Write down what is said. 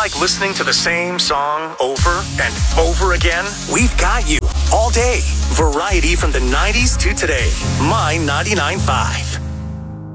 like listening to the same song over and over again? We've got you all day. Variety from the 90s to today. My 99.5.